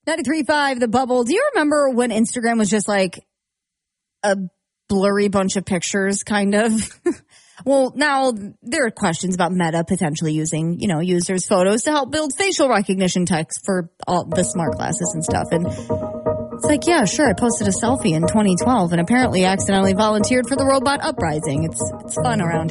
93.5 The Bubble. Do you remember when Instagram was just like a blurry bunch of pictures, kind of? Well, now there are questions about Meta potentially using, users' photos to help build facial recognition techs for all the smart glasses and stuff. And it's like, yeah, sure, I posted a selfie in 2012 and apparently accidentally volunteered for the robot uprising. It's fun around